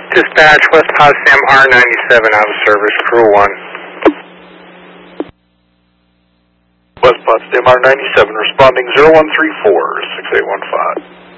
Dispatch, West Potsdam R97 out of service, crew 1. West Potsdam R97 responding 0134-6815.